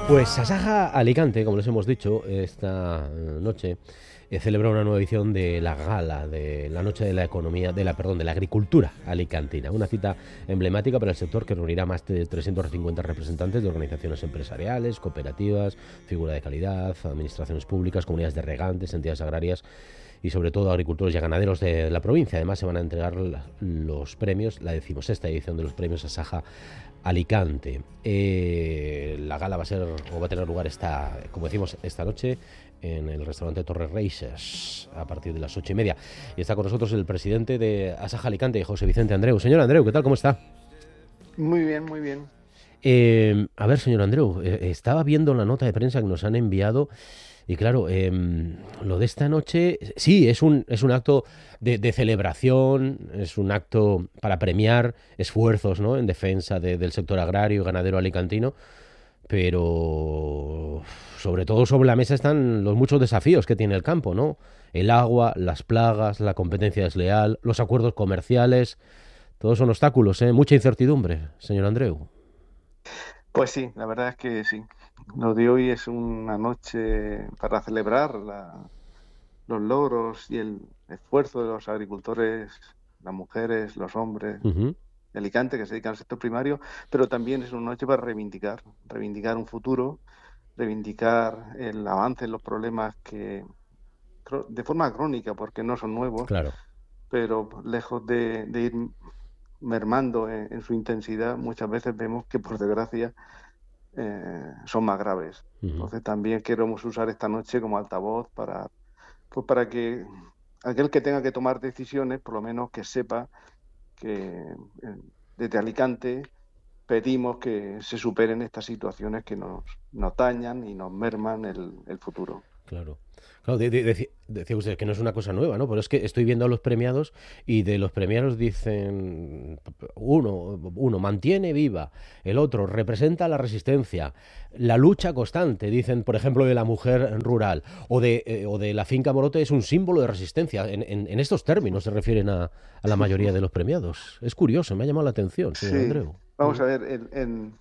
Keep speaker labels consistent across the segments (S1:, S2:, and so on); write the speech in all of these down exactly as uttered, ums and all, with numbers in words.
S1: Pues Asaja Alicante, como les hemos dicho, esta noche eh, celebra una nueva edición de la gala de la Noche de la Economía, de la perdón, de la Agricultura Alicantina, una cita emblemática para el sector que reunirá más de trescientos cincuenta representantes de organizaciones empresariales, cooperativas, figura de calidad, administraciones públicas, comunidades de regantes, entidades agrarias y sobre todo agricultores y ganaderos de la provincia. Además se van a entregar los premios, la decimosexta edición de los premios Asaja Alicante. Eh, la gala va a ser o va a tener lugar esta, como decimos, esta noche en el restaurante Torres Reixes a partir de las ocho y media. Y está con nosotros el presidente de Asaja Alicante, José Vicente Andreu. Señor Andreu, ¿qué tal? ¿Cómo está?
S2: Muy bien, muy bien.
S1: Eh, a ver, señor Andreu, eh, estaba viendo la nota de prensa que nos han enviado. Y claro, eh, lo de esta noche, sí, es un, es un acto de, de celebración, es un acto para premiar esfuerzos, ¿no?, en defensa de, del sector agrario y ganadero alicantino, pero sobre todo sobre la mesa están los muchos desafíos que tiene el campo, ¿no? El agua, las plagas, la competencia desleal, los acuerdos comerciales, todos son obstáculos, ¿eh? Mucha incertidumbre, señor Andreu.
S2: Pues sí, la verdad es que sí. Lo de hoy es una noche para celebrar la- los logros y el esfuerzo de los agricultores, las mujeres, los hombres
S1: Ujú.
S2: de Alicante que se dedican al sector primario, pero también es una noche para reivindicar, reivindicar un futuro, reivindicar el avance en los problemas que, cro- de forma crónica, porque no son nuevos,
S1: Claro.
S2: pero lejos de, de ir mermando en en su intensidad, muchas veces vemos que, por desgracia, eh, son más graves.
S1: Ujú.
S2: Entonces también queremos usar esta noche como altavoz para, pues para que aquel que tenga que tomar decisiones, por lo menos que sepa que eh, desde Alicante pedimos que se superen estas situaciones que nos, nos dañan y nos merman el, el futuro.
S1: Claro. Claro, de- de- deci- decía usted que no es una cosa nueva, ¿no? Pero es que estoy viendo a los premiados y de los premiados dicen uno, uno mantiene viva, el otro representa la resistencia, la lucha constante, dicen, por ejemplo, de la mujer rural, o de, eh, o de la finca Morote es un símbolo de resistencia. En, en- en estos términos se refieren a, a la mayoría de los premiados. Es curioso, me ha llamado la atención, señor
S2: Sí,
S1: Andreu.
S2: vamos
S1: Mm.
S2: a ver, en- en-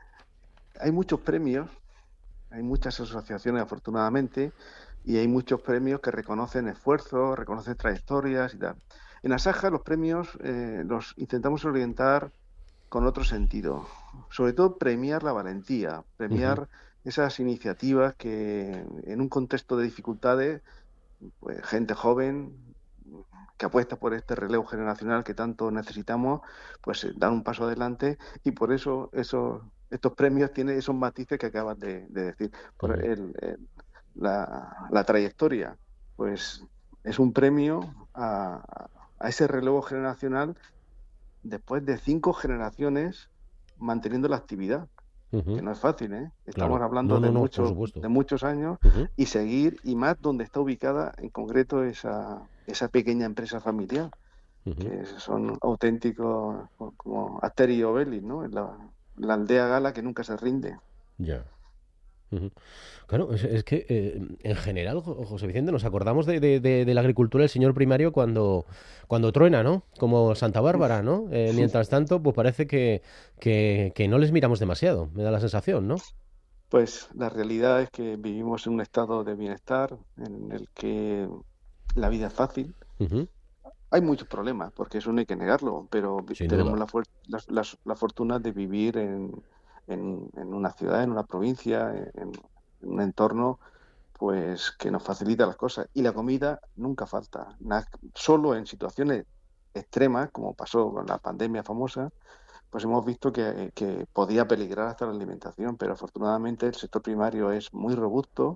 S2: hay muchos premios, hay muchas asociaciones afortunadamente, y hay muchos premios que reconocen esfuerzos, reconocen trayectorias y tal. En Asaja los premios eh, los intentamos orientar con otro sentido, sobre todo premiar la valentía,
S1: Ujú.
S2: premiar esas iniciativas que en un contexto de dificultades, pues gente joven que apuesta por este relevo generacional que tanto necesitamos, pues eh, dan un paso adelante y por eso esos, estos premios tienen esos matices que acabas de, de decir. Por
S1: Ujú.
S2: el, el- la, la trayectoria, pues es un premio a, a ese relevo generacional después de cinco generaciones manteniendo la actividad, que
S1: Ujú.
S2: no es fácil, ¿eh? Estamos
S1: Claro. No,
S2: hablando de
S1: no, no, por
S2: muchos,
S1: supuesto.
S2: de muchos años
S1: Ujú.
S2: y seguir, y más donde está ubicada en concreto esa, esa pequeña empresa familiar,
S1: Ujú.
S2: que son auténticos como Asterix y Obelix, ¿no? La, la aldea gala que nunca se rinde.
S1: Ya. Ujú. Claro, es, es que eh, en general, Jo- José Vicente, nos acordamos de, de- de- de la agricultura del señor primario cuando, cuando truena, ¿no? Como Santa Bárbara, ¿no? Eh, mientras tanto, pues parece que, que, que no les miramos demasiado, me da la sensación, ¿no?
S2: Pues la realidad es que vivimos en un estado de bienestar en el que la vida es fácil.
S1: Ujú.
S2: Hay muchos problemas, porque eso no hay que negarlo, pero vi-
S1: Sin
S2: tenemos
S1: duda.
S2: la, fuer- la, la- la fortuna de vivir en, en- en una ciudad, en una provincia, en, en un entorno pues que nos facilita las cosas. Y la comida nunca falta. Na- solo en situaciones extremas, como pasó con la pandemia famosa, pues hemos visto que, que podía peligrar hasta la alimentación, pero afortunadamente el sector primario es muy robusto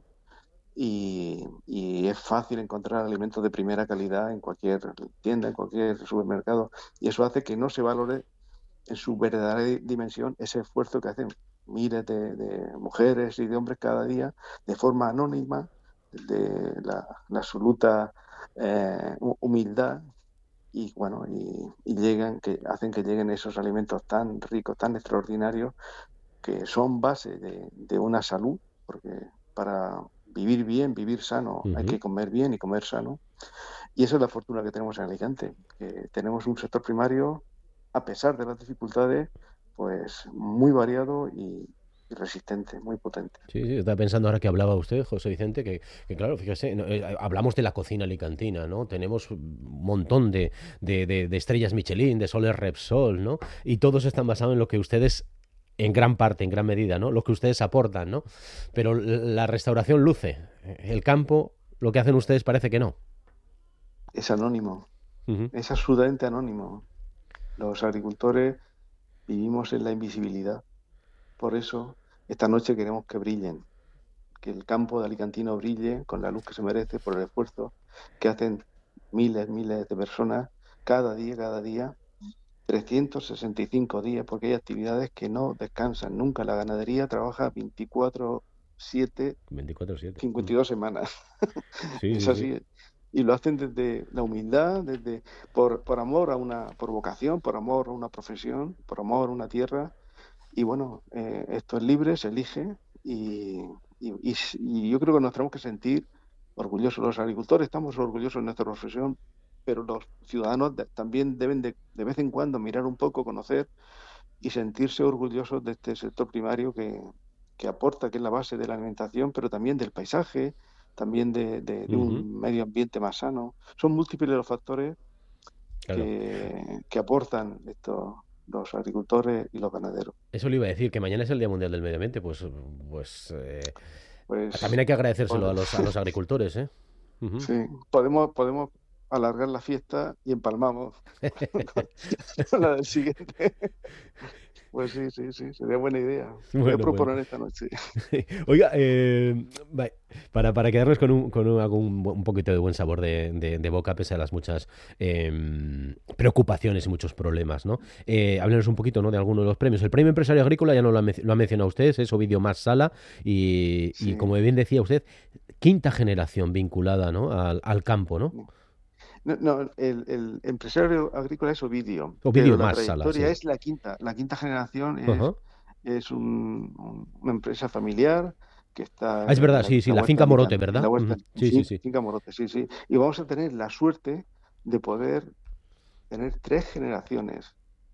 S2: y, y es fácil encontrar alimentos de primera calidad en cualquier tienda, en cualquier supermercado, y eso hace que no se valore en su verdadera dimensión ese esfuerzo que hacen miles de, de mujeres y de hombres cada día de forma anónima, de la, la absoluta eh, humildad y bueno y, y llegan que hacen que lleguen esos alimentos tan ricos, tan extraordinarios, que son base de, de una salud, porque para vivir bien, vivir sano, hay
S1: Ujú.
S2: que comer bien y comer sano. Y esa es la fortuna que tenemos en Alicante, que tenemos un sector primario, a pesar de las dificultades, pues muy variado y, y resistente, muy potente.
S1: Sí, sí, estaba pensando ahora que hablaba usted, José Vicente, que, que claro, fíjese, no, eh, hablamos de la cocina alicantina, ¿no? Tenemos un montón de, de, de- de estrellas Michelin, de soles Repsol, ¿no? Y todos están basados en lo que ustedes, en gran parte, en gran medida, ¿no? Lo que ustedes aportan, ¿no? Pero l- la restauración luce. El campo, lo que hacen ustedes parece que no.
S2: Es anónimo,
S1: Ujú.
S2: es absolutamente anónimo. Los agricultores vivimos en la invisibilidad. Por eso, esta noche queremos que brillen, que el campo de Alicantino brille con la luz que se merece por el esfuerzo que hacen miles, miles de personas cada día, cada día, trescientos sesenta y cinco días, porque hay actividades que no descansan nunca. La ganadería trabaja veinticuatro siete,
S1: veinticuatro siete.
S2: cincuenta
S1: Ujú.
S2: y dos semanas.
S1: Sí,
S2: Es
S1: sí, sí.
S2: así. Y lo hacen desde la humildad, desde por, por amor a una, por vocación, por amor a una profesión, por amor a una tierra. Y bueno, eh, esto es libre, se elige y, y, y, y yo creo que nos tenemos que sentir orgullosos. Los agricultores estamos orgullosos de nuestra profesión, pero los ciudadanos de- también deben de, de vez en cuando mirar un poco, conocer y sentirse orgullosos de este sector primario que, que aporta, que es la base de la alimentación, pero también del paisaje, también de, de- de
S1: Ujú.
S2: un medio ambiente más sano. Son múltiples los factores
S1: Claro.
S2: que, que aportan estos, los agricultores y los ganaderos.
S1: Eso le iba a decir, que mañana es el Día Mundial del Medio Ambiente, pues, pues eh, también
S2: Pues,
S1: hay que agradecérselo
S2: pues
S1: a los, a los agricultores, ¿eh? Ujú.
S2: sí, podemos, podemos alargar la fiesta y empalmamos con, con la del siguiente. Pues sí, sí, sí, sería buena idea. Voy a
S1: Bueno, bueno.
S2: proponer esta noche.
S1: Oiga, eh, va- para, para quedarnos con un, con un, algún bu- un poquito de buen sabor de, de- de boca, pese a las muchas em, preocupaciones y muchos problemas, ¿no? Eh, háblenos un poquito, ¿no?, de alguno de los premios. El premio empresario agrícola ya no lo ha, menc- lo ha mencionado usted, es Ovidio Más Sala, y,
S2: Sí.
S1: y como bien decía usted, quinta generación vinculada, ¿no?, al, al campo, ¿no?
S2: No, no, el, el empresario agrícola es Ovidio, pero
S1: Ovidio
S2: la
S1: Más Sala,
S2: trayectoria
S1: sí.
S2: es la quinta. La quinta generación es,
S1: Ajá.
S2: es un- un- una empresa familiar que
S1: Ah,
S2: está
S1: es
S2: en
S1: verdad,
S2: la,
S1: sí, sí,
S2: la
S1: la
S2: huerta
S1: finca Morote,
S2: Alicante, en la
S1: ¿verdad?
S2: huerta
S1: Ujú.
S2: en
S1: Sí, sí,
S2: fin-
S1: sí.
S2: finca Morote, sí, sí. Y vamos a tener la suerte de poder tener tres generaciones.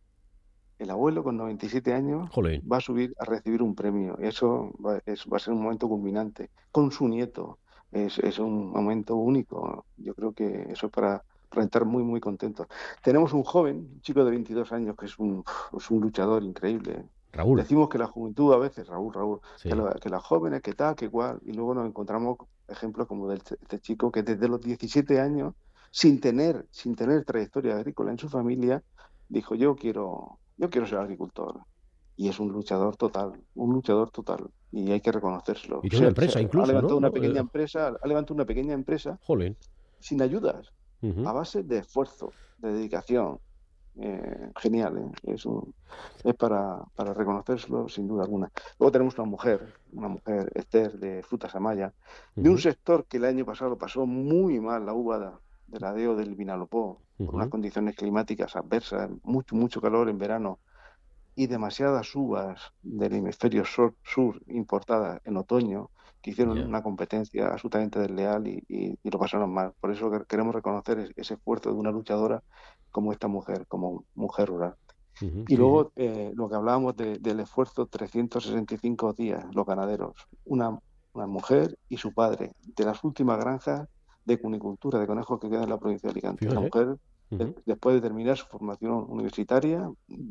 S2: El abuelo con noventa y siete años
S1: Jolín.
S2: va a subir a recibir un premio. Eso va, es- va a ser un momento culminante con su nieto. Es, es un momento único. Yo creo que eso es para, para estar muy, muy contentos. Tenemos un joven, un chico de veintidós años, que es un, es un luchador increíble.
S1: Raúl.
S2: Decimos que la juventud a veces, Raúl, Raúl, que,
S1: Sí.
S2: la- que las jóvenes, que tal, que cual, y luego nos encontramos ejemplos como de este, este chico que desde los diecisiete años, sin tener, sin tener trayectoria agrícola en su familia, dijo, yo quiero, yo quiero ser agricultor. Y es un luchador total, un luchador total. Y hay que reconocérselo.
S1: Y tiene una
S2: Se, se
S1: empresa
S2: ha
S1: incluso, ¿no?
S2: levantado una
S1: ¿No?
S2: pequeña
S1: Eh,
S2: empresa, ha levantado una pequeña empresa
S1: jolín.
S2: sin ayudas,
S1: Ujú.
S2: a base de esfuerzo, de dedicación. Eh, genial, ¿eh? Es un, es para, para reconocérselo sin duda alguna. Luego tenemos una mujer, una mujer, Esther, de Frutas Amaya, de un
S1: Ujú.
S2: sector que el año pasado lo pasó muy mal, la uva de la D E O del Vinalopó, por unas
S1: Ujú.
S2: condiciones climáticas adversas, mucho, mucho calor en verano y demasiadas uvas del hemisferio sur, sur importadas en otoño, que hicieron
S1: Ya.
S2: una competencia absolutamente desleal y, y- y lo pasaron mal. Por eso que- queremos reconocer es- ese esfuerzo de una luchadora como esta mujer, como mujer rural.
S1: Ujú.
S2: Y
S1: Sí, sí.
S2: luego eh, lo que hablábamos de- del esfuerzo, trescientos sesenta y cinco días, los ganaderos, una, una mujer y su padre, de las últimas granjas de cunicultura, de conejos que quedan en la provincia de Alicante. La
S1: Fíjese.
S2: mujer, de-
S1: Ujú.
S2: después de terminar su formación universitaria,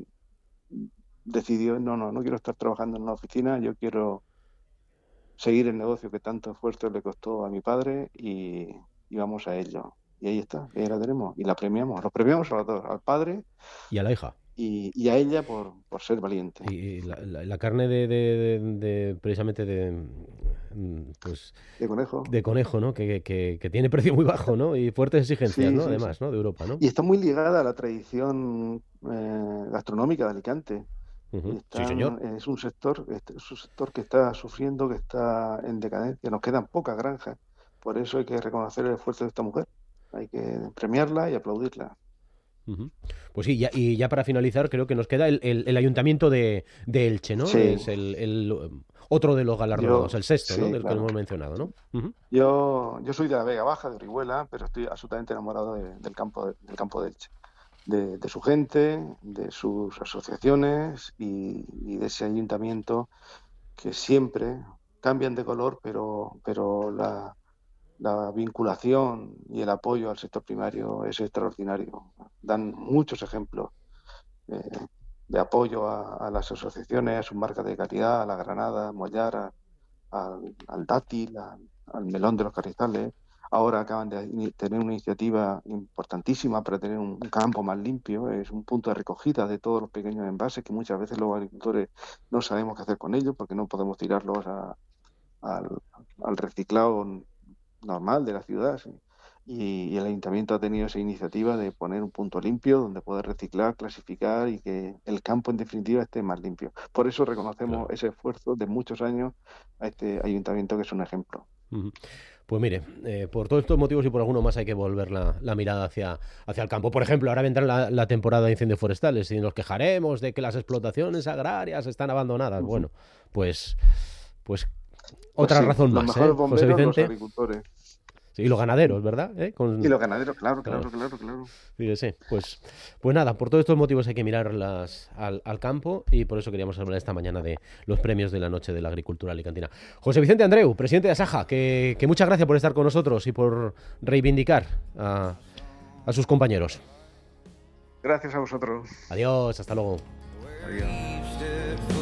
S2: decidió, no, no, no quiero estar trabajando en una oficina, yo quiero seguir el negocio que tanto esfuerzo le costó a mi padre y, y vamos a ello. Y ahí está, ahí la tenemos. Y la premiamos, los premiamos a los dos, al padre
S1: Y a la hija.
S2: y, y a ella por, por ser valiente.
S1: Y, y la, la- la carne de, de- de- de- precisamente de, mm, pues,
S2: De conejo.
S1: de conejo, ¿no? Que, que- que tiene precio muy bajo, ¿no? Y fuertes exigencias,
S2: Sí,
S1: ¿no?
S2: sí, sí.
S1: Además, ¿no? De Europa, ¿no?
S2: Y está muy ligada a la tradición eh, gastronómica de Alicante.
S1: Ujú. Sí, señor.
S2: Están, es un sector, este, es un sector que está sufriendo, que está en decadencia. Nos quedan pocas granjas. Por eso hay que reconocer el esfuerzo de esta mujer. Hay que premiarla y aplaudirla.
S1: Ujú. Pues sí, ya, y ya para finalizar, creo que nos queda el, el- el ayuntamiento de, de Elche, ¿no?
S2: Sí,
S1: Es el, el, um, otro de los galardonados, el
S2: yo,
S1: sexto, ¿no?
S2: sí,
S1: Del que
S2: claro.
S1: hemos mencionado, ¿no? Ujú.
S2: Yo, yo soy de la Vega Baja, de Orihuela, pero estoy absolutamente enamorado de- del campo de, del campo de Elche, de, de su gente, de sus asociaciones y, y de ese ayuntamiento que siempre cambian de color, pero, pero la, la vinculación y el apoyo al sector primario es extraordinario. Dan muchos ejemplos eh, de apoyo a, a las asociaciones, a sus marcas de calidad, a la granada, a Mollar, a, al, al dátil, a, al melón de los Carrizales. Ahora acaban de tener una iniciativa importantísima para tener un, un campo más limpio. Es un punto de recogida de todos los pequeños envases que muchas veces los agricultores no sabemos qué hacer con ellos porque no podemos tirarlos a, al, al reciclado normal de la ciudad. ¿Sí? Y, y el ayuntamiento ha tenido esa iniciativa de poner un punto limpio donde poder reciclar, clasificar y que el campo en definitiva esté más limpio. Por eso reconocemos claro. ese esfuerzo de muchos años a este ayuntamiento, que es un ejemplo.
S1: Uh-huh. Pues mire, eh, por todos estos motivos y por alguno más hay que volver la, la mirada hacia, hacia el campo. Por ejemplo, ahora vendrá la, la temporada de incendios forestales y nos quejaremos de que las explotaciones agrarias están abandonadas. Uh-huh. Bueno, pues, pues otra pues sí, razón más, ¿eh, José Vicente?
S2: Los agricultores.
S1: Sí, y los ganaderos, ¿verdad? ¿Eh? Con...
S2: Y los ganaderos, claro, claro, claro, claro. claro.
S1: Fíjese, pues, pues nada, por todos estos motivos hay que mirar las, al, al campo y por eso queríamos hablar esta mañana de los premios de la Noche de la Agricultura Alicantina. José Vicente Andreu, presidente de Asaja, que, que muchas gracias por estar con nosotros y por reivindicar a, a sus compañeros.
S2: Gracias a vosotros.
S1: Adiós, hasta luego.
S2: Adiós.